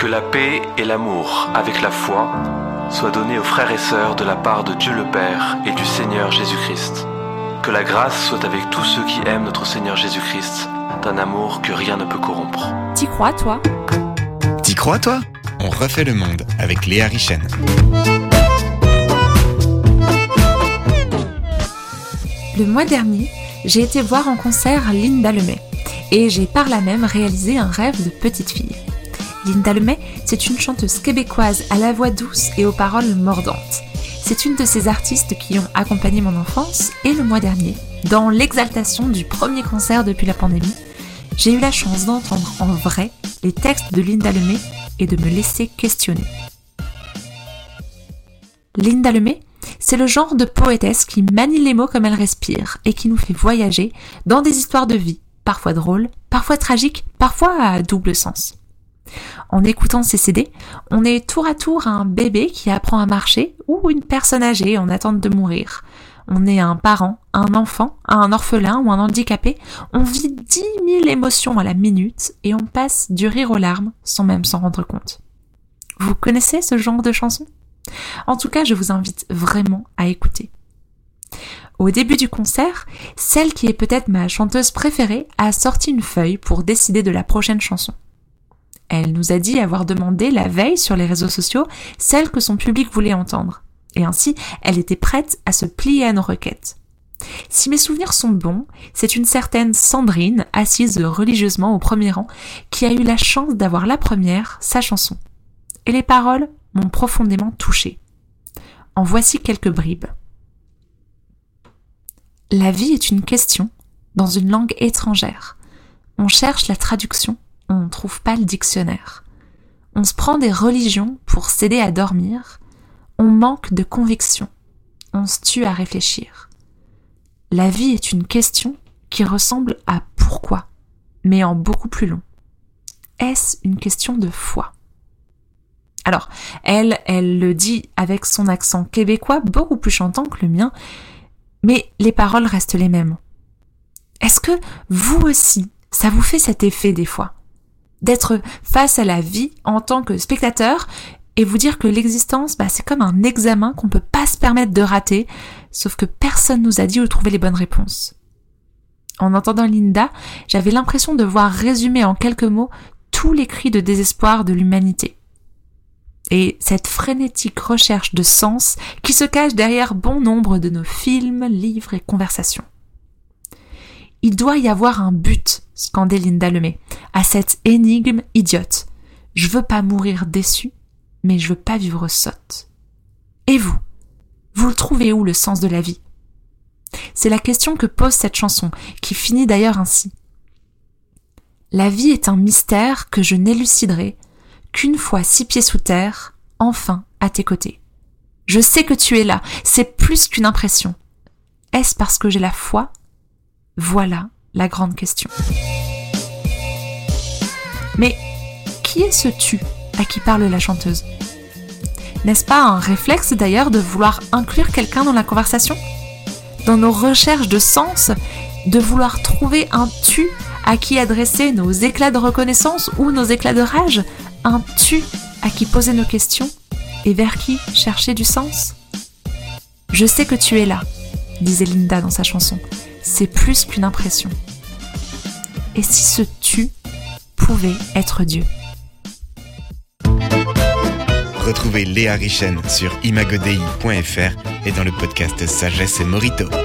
Que la paix et l'amour, avec la foi, soient donnés aux frères et sœurs de la part de Dieu le Père et du Seigneur Jésus-Christ. Que la grâce soit avec tous ceux qui aiment notre Seigneur Jésus-Christ, d'un amour que rien ne peut corrompre. T'y crois, toi ? T'y crois, toi ? On refait le monde avec Léa Richen. Le mois dernier, j'ai été voir en concert Linda Lemay et j'ai par là même réalisé un rêve de petite fille. Linda Lemay, c'est une chanteuse québécoise à la voix douce et aux paroles mordantes. C'est une de ces artistes qui ont accompagné mon enfance et le mois dernier, dans l'exaltation du premier concert depuis la pandémie, j'ai eu la chance d'entendre en vrai les textes de Linda Lemay et de me laisser questionner. Linda Lemay, c'est le genre de poétesse qui manie les mots comme elle respire et qui nous fait voyager dans des histoires de vie, parfois drôles, parfois tragiques, parfois à double sens. En écoutant ces CD, on est tour à tour un bébé qui apprend à marcher ou une personne âgée en attente de mourir. On est un parent, un enfant, un orphelin ou un handicapé. On vit 10 000 émotions à la minute et on passe du rire aux larmes sans même s'en rendre compte. Vous connaissez ce genre de chanson ? En tout cas, je vous invite vraiment à écouter. Au début du concert, celle qui est peut-être ma chanteuse préférée a sorti une feuille pour décider de la prochaine chanson. Elle nous a dit avoir demandé la veille sur les réseaux sociaux celle que son public voulait entendre. Et ainsi, elle était prête à se plier à nos requêtes. Si mes souvenirs sont bons, c'est une certaine Sandrine, assise religieusement au premier rang, qui a eu la chance d'avoir la première, sa chanson. Et les paroles m'ont profondément touchée. En voici quelques bribes. La vie est une question dans une langue étrangère. On cherche la traduction. On ne trouve pas le dictionnaire. On se prend des religions pour s'aider à dormir. On manque de conviction. On se tue à réfléchir. La vie est une question qui ressemble à pourquoi, mais en beaucoup plus long. Est-ce une question de foi ? Alors, elle le dit avec son accent québécois beaucoup plus chantant que le mien, mais les paroles restent les mêmes. Est-ce que vous aussi, ça vous fait cet effet des fois ? D'être face à la vie en tant que spectateur et vous dire que l'existence, c'est comme un examen qu'on peut pas se permettre de rater, sauf que personne nous a dit où trouver les bonnes réponses. En entendant Linda, j'avais l'impression de voir résumer en quelques mots tous les cris de désespoir de l'humanité. Et cette frénétique recherche de sens qui se cache derrière bon nombre de nos films, livres et conversations. Il doit y avoir un but, scandait Linda Lemay, à cette énigme idiote. Je veux pas mourir déçu, mais je veux pas vivre sotte. Et vous le trouvez où le sens de la vie ? C'est la question que pose cette chanson, qui finit d'ailleurs ainsi. La vie est un mystère que je n'éluciderai qu'une fois 6 pieds sous terre, enfin à tes côtés. Je sais que tu es là, c'est plus qu'une impression. Est-ce parce que j'ai la foi ? Voilà la grande question. Mais qui est ce tu à qui parle la chanteuse ? N'est-ce pas un réflexe d'ailleurs de vouloir inclure quelqu'un dans la conversation ? Dans nos recherches de sens, de vouloir trouver un tu à qui adresser nos éclats de reconnaissance ou nos éclats de rage ? Un tu à qui poser nos questions et vers qui chercher du sens ? Je sais que tu es là, disait Linda dans sa chanson. C'est plus qu'une impression. Et si ce tu pouvait être Dieu ? Retrouvez Léa Richen sur imagodei.fr et dans le podcast Sagesse et Morito.